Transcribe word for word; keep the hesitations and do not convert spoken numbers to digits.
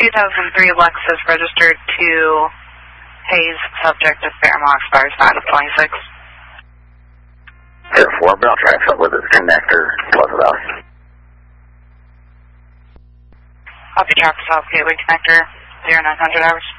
two thousand three Lexus registered to Hayes, subject to Fairmont, expires five of twenty-six. zero four, Bell traffic with its connector, Pleasant Valley. Copy, traffic South Gateway connector, zero nine hundred hours.